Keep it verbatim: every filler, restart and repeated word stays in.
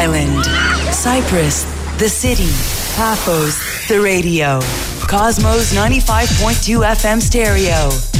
island. Cyprus, the city. Paphos, the radio. Cosmos ninety-five point two F M stereo.